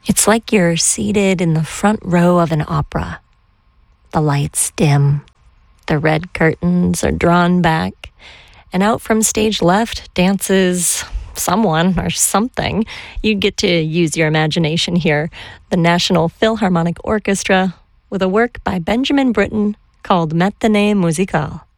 It's like you're seated in the front row of an opera. The lights dim, the red curtains are drawn back, and out from stage left dances someone or something. You get to use your imagination here. The National Philharmonic Orchestra with a work by Benjamin Britten called Matinée Musicale.